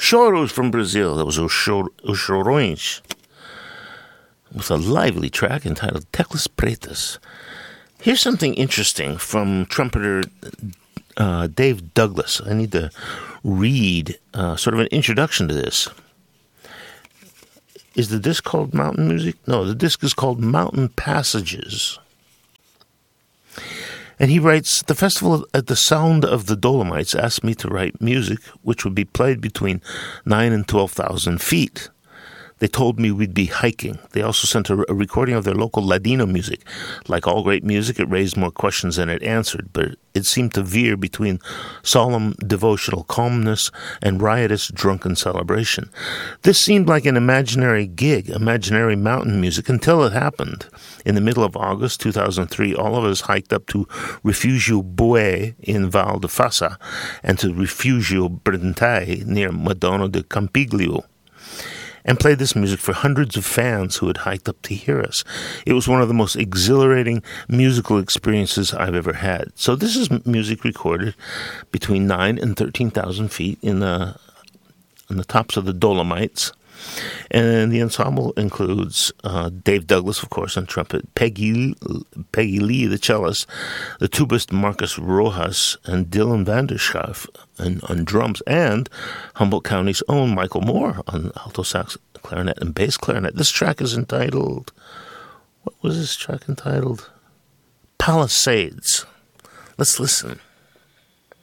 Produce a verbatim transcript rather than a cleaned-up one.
Choros from Brazil. That was Os Chorões, with a lively track entitled Teclas Pretas. Here's something interesting from trumpeter uh, Dave Douglas. I need to read uh, sort of an introduction to this. Is the disc called Mountain Music? No, the disc is called Mountain Passages. And he writes, the festival at the Sound of the Dolomites asked me to write music which would be played between nine and twelve thousand feet. They told me we'd be hiking. They also sent a, a recording of their local Ladino music. Like all great music, it raised more questions than it answered, but it seemed to veer between solemn devotional calmness and riotous drunken celebration. This seemed like an imaginary gig, imaginary mountain music, until it happened. In the middle of August two thousand three, all of us hiked up to Refugio Bué in Val de Fassa and to Refugio Brentai near Madonna de Campiglio, and played this music for hundreds of fans who had hiked up to hear us. It was one of the most exhilarating musical experiences I've ever had. So this is music recorded between nine and thirteen thousand feet in the on the tops of the Dolomites. And the ensemble includes uh, Dave Douglas, of course, on trumpet, Peggy, Peggy Lee, the cellist, the tubist Marcus Rojas, and Dylan Vanderschaaf on, on drums, and Humboldt County's own Michael Moore on alto sax, clarinet, and bass clarinet. This track is entitled, what was this track entitled? Palisades. Let's listen.